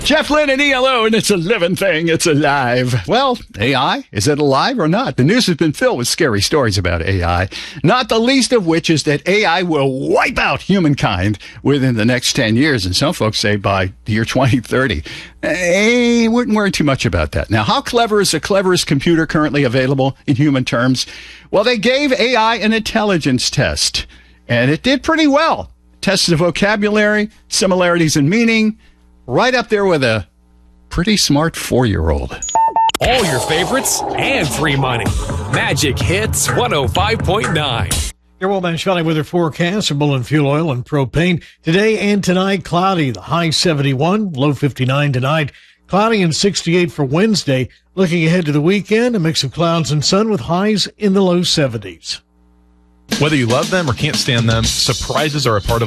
Jeff Lynne and ELO, and it's a living thing. It's alive. Well, AI, is it alive or not? The news has been filled with scary stories about AI, not the least of which is that AI will wipe out humankind within the next 10 years, and some folks say by the year 2030. Wouldn't worry too much about that. Now, how clever is the cleverest computer currently available in human terms? Well, they gave AI an intelligence test, and it did pretty well. Tested the vocabulary, similarities in meaning, right up there with a pretty smart 4-year-old. All your favorites and free money. Magic Hits 105.9. Your Wilbanks Valley weather forecast for Bullen Fuel Oil and Propane. Today and tonight, cloudy. The high 71, low 59 tonight. Cloudy and 68 for Wednesday. Looking ahead to the weekend, a mix of clouds and sun with highs in the low 70s. Whether you love them or can't stand them, surprises are a part of